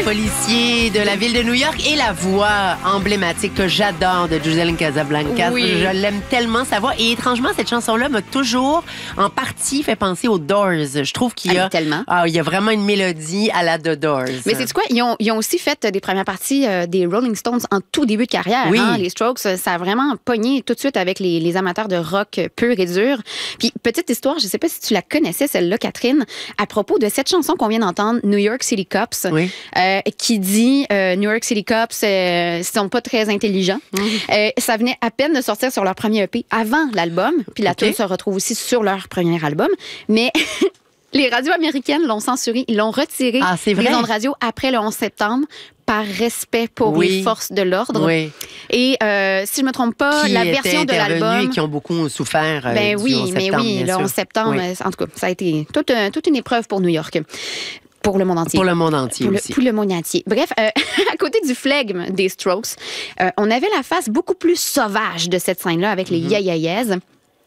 policiers de la ville de New York et la voix emblématique que j'adore de Gisèle Casablancas. Oui. Je l'aime tellement, sa voix. Et étrangement, cette chanson-là m'a toujours, en partie, fait penser aux Doors. Je trouve qu'il y a... tellement. il y a vraiment une mélodie à la The Doors. Mais c'est quoi? Ils ont aussi fait des premières parties des Rolling Stones en tout début de carrière. Oui. Hein? Les Strokes, ça a vraiment pogné tout de suite avec les amateurs de rock pur et dur. Puis, petite histoire, je sais pas si tu la connaissais, celle-là, Catherine, à propos de cette chanson qu'on vient d'entendre, New York City Cops, Oui. qui dit New York City Cops sont pas très intelligents. Ça venait à peine de sortir sur leur premier EP avant l'album. Puis la tune se retrouve aussi sur leur premier album. Mais... Les radios américaines l'ont censuré, ils l'ont retiré c'est vrai? des ondes radio après le 11 septembre par respect pour les forces de l'ordre. Oui. Et si je me trompe pas, Qui la version de l'album... et qui ont beaucoup souffert Ben du oui, 11 septembre, mais oui, bien le sûr. 11 septembre, Oui. en tout cas, ça a été toute une épreuve pour New York. Pour le monde entier. Pour le monde entier aussi. Pour le monde entier. Bref, à côté du flegme des Strokes, on avait la face beaucoup plus sauvage de cette scène-là avec les Ya Ya Yeahs.